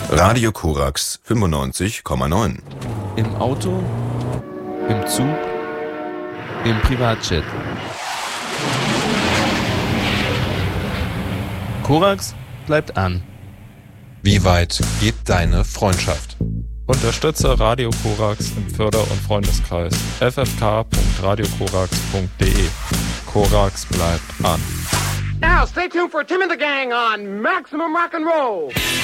Radio Korax 95,9. Im Auto, im Zug, im Privatjet. Korax bleibt an. Wie weit geht deine Freundschaft? Unterstütze Radio Korax im Förder- und Freundeskreis. ffk.radiokorax.de. Korax bleibt an. Now stay tuned for Tim and the Gang on Maximum Rock and Roll.